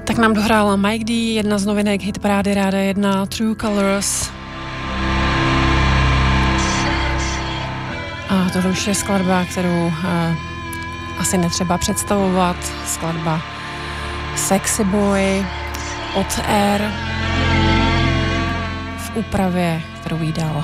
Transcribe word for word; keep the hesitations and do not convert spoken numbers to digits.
Tak nám dohrála Mike D, jedna z novinek hitparády Rádia jedna, True Colors. A to už je skladba, kterou uh, asi netřeba představovat. Skladba Sexy Boy od Air v úpravě, kterou jí dal